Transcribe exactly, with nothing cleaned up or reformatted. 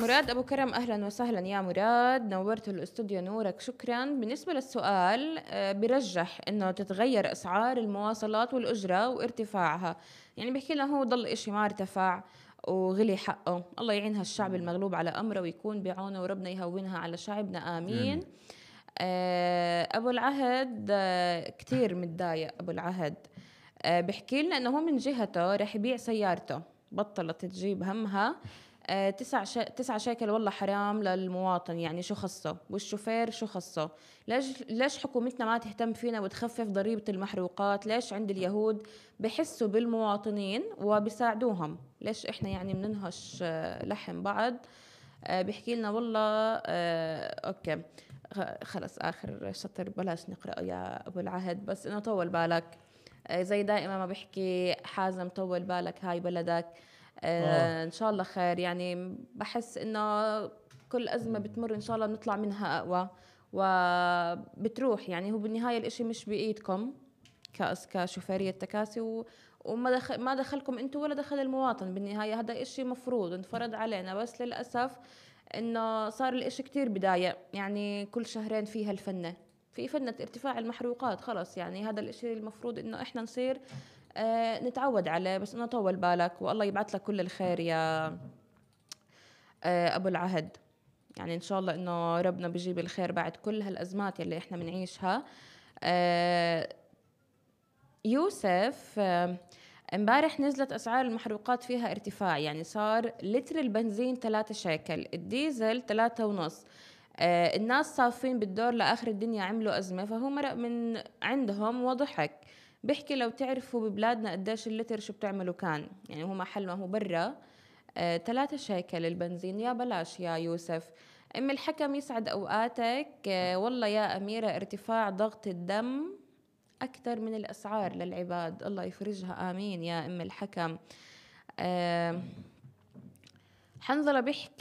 مراد أبو كرم، أهلا وسهلا يا مراد، نورت الاستوديو نورك، شكرا. بالنسبة للسؤال آه، برجح إنه تتغير أسعار المواصلات والأجرة وارتفاعها. يعني بحكي لنا هو ضل إشي ما ارتفع وغلي حقه، الله يعين هالشعب المغلوب على أمره ويكون بعونه وربنا يهونها على شعبنا آمين. آمين. آه، أبو العهد آه، كتير متضايق أبو العهد. آه، بحكي لنا إنه هو من جهته رح يبيع سيارته، بطلت تجيب همها. آه، تسع شا... تسعة شيكل والله حرام للمواطن، يعني شو خصه والشوفير شو خصه؟ ليش ليش حكومتنا ما تهتم فينا وتخفف ضريبة المحروقات؟ ليش عند اليهود بحسوا بالمواطنين وبيساعدوهم؟ ليش احنا يعني بننهش آه، لحم بعض؟ آه، بيحكي لنا والله آه، اوكي. خ- خلص اخر شطر بلاش نقرأه يا ابو العهد، بس انه طول بالك. آه، زي دائما ما بحكي حازم، طول بالك هاي بلدك. آه. آه، ان شاء الله خير. يعني بحس انه كل أزمة بتمر ان شاء الله بنطلع منها اقوى وبتروح. يعني هو بالنهاية الاشي مش بايدكم كأس كشوفيرية تكاسي و... وما دخل ما دخلكم انتم ولا دخل المواطن. بالنهاية هذا اشي مفروض انفرض علينا، بس للأسف انه صار الاشي كتير بداية. يعني كل شهرين فيها الفنة في فنة ارتفاع المحروقات. خلص يعني هذا الاشي المفروض انه احنا نصير آه نتعود عليه. بس انه طول بالك والله يبعث لك كل الخير يا آه ابو العهد. يعني ان شاء الله انه ربنا بيجيب الخير بعد كل هالازمات اللي احنا بنعيشها. آه يوسف، آه، امبارح نزلت اسعار المحروقات فيها ارتفاع، يعني صار لتر البنزين ثلاثة شيكل، الديزل ثلاثة ونص. آه الناس صافين بالدور لاخر الدنيا، عملوا ازمه، فهو مرق من عندهم وضحك. بيحكي لو تعرفوا ببلادنا قديش اللتر شو بتعملوا كان، يعني هو محل ما هو برا. آه ثلاثة شيكل البنزين، يا بلاش يا يوسف. ام الحكم يسعد اوقاتك. آه والله يا اميره ارتفاع ضغط الدم أكثر من الأسعار للعباد، الله يفرجها آمين يا أم الحكم. أه حنظلة بيحكي